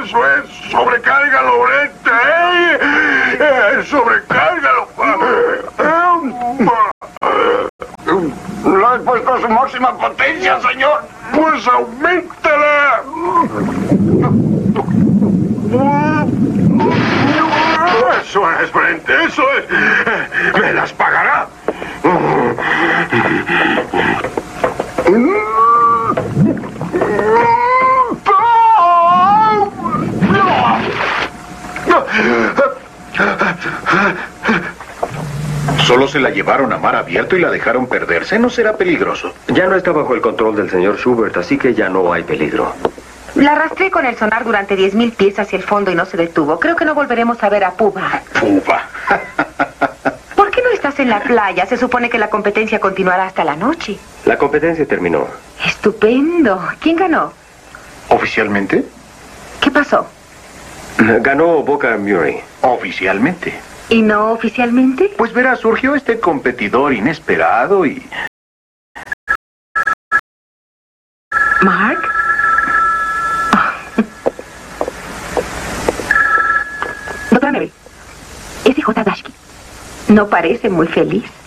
Eso es. Sobrecárgalo, Brett. Sobrecárgalo. ¿Lo has puesto a su máxima potencia, señor? Pues auméntala. Eso es, Brent, eso es. Me las pagará. Solo se la llevaron a mar abierto y la dejaron perderse. ¿No será peligroso? Ya no está bajo el control del señor Schubert, así que ya no hay peligro. La arrastré con el sonar durante 10.000 pies hacia el fondo y no se detuvo. Creo que no volveremos a ver a Puba. Puba. ¿Por qué no estás en la playa? Se supone que la competencia continuará hasta la noche. La competencia terminó. Estupendo. ¿Quién ganó? ¿Oficialmente? ¿Qué pasó? Ganó Boca Murray. Oficialmente. ¿Y no oficialmente? Pues verá, surgió este competidor inesperado y... ¿Mark? Doctora Mary, es J. Dashki. No parece muy feliz.